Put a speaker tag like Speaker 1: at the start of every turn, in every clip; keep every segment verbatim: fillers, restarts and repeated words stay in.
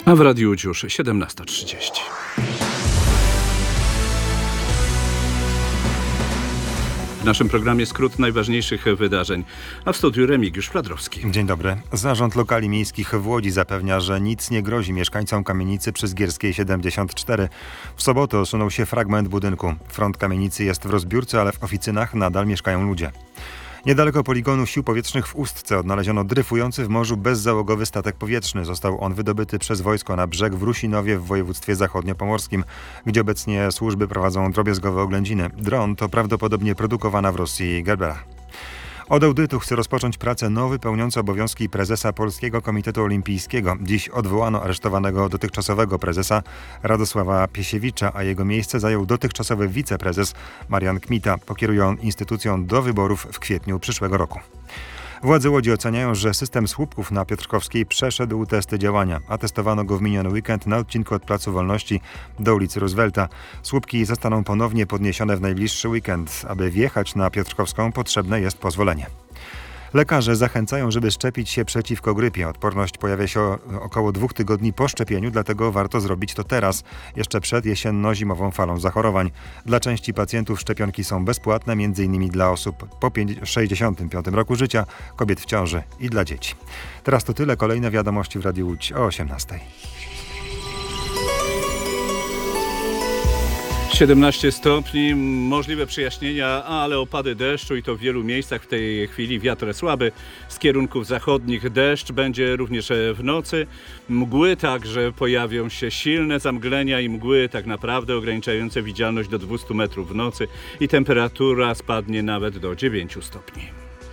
Speaker 1: A w Radiu Łódź już siedemnasta trzydzieści. W naszym programie skrót najważniejszych wydarzeń, a w studiu Remigiusz Fladrowski.
Speaker 2: Dzień dobry. Zarząd Lokali Miejskich w Łodzi zapewnia, że nic nie grozi mieszkańcom kamienicy przy Zgierskiej siedemdziesiąt cztery. W sobotę osunął się fragment budynku. Front kamienicy jest w rozbiórce, ale w oficynach nadal mieszkają ludzie. Niedaleko poligonu sił powietrznych w Ustce odnaleziono dryfujący w morzu bezzałogowy statek powietrzny. Został on wydobyty przez wojsko na brzeg w Rusinowie w województwie zachodniopomorskim, gdzie obecnie służby prowadzą drobiazgowe oględziny. Dron to prawdopodobnie produkowana w Rosji Gerbera. Od audytu chce rozpocząć pracę nowy pełniący obowiązki prezesa Polskiego Komitetu Olimpijskiego. Dziś odwołano aresztowanego dotychczasowego prezesa Radosława Piesiewicza, a jego miejsce zajął dotychczasowy wiceprezes Marian Kmita. Pokieruje on instytucją do wyborów w kwietniu przyszłego roku. Władze Łodzi oceniają, że system słupków na Piotrkowskiej przeszedł testy działania, a testowano go w miniony weekend na odcinku od Placu Wolności do ulicy Roosevelta. Słupki zostaną ponownie podniesione w najbliższy weekend. Aby wjechać na Piotrkowską, potrzebne jest pozwolenie. Lekarze zachęcają, żeby szczepić się przeciwko grypie. Odporność pojawia się około dwóch tygodni po szczepieniu, dlatego warto zrobić to teraz, jeszcze przed jesienno-zimową falą zachorowań. Dla części pacjentów szczepionki są bezpłatne, m.in. dla osób po sześćdziesiątym piątym roku życia, kobiet w ciąży i dla dzieci. Teraz to tyle. Kolejne wiadomości w Radiu Łódź o osiemnastej.
Speaker 1: siedemnaście stopni, możliwe przejaśnienia, ale opady deszczu i to w wielu miejscach w tej chwili. Wiatr słaby z kierunków zachodnich. Deszcz będzie również w nocy. Mgły także pojawią się, silne zamglenia i mgły tak naprawdę ograniczające widzialność do dwustu metrów w nocy i temperatura spadnie nawet do dziewięciu stopni.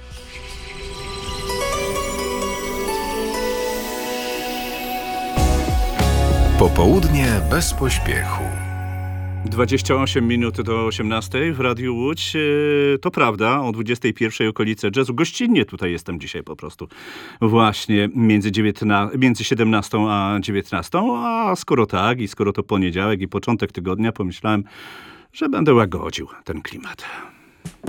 Speaker 3: Popołudnie bez pośpiechu.
Speaker 1: dwadzieścia osiem minut do osiemnastej w Radiu Łódź. To prawda, o dwudziestej pierwszej okolice jazzu. Gościnnie tutaj jestem dzisiaj po prostu. Właśnie między, dziewiętna, między siedemnastą a dziewiętnastą. A skoro tak i skoro to poniedziałek i początek tygodnia, pomyślałem, że będę łagodził ten klimat.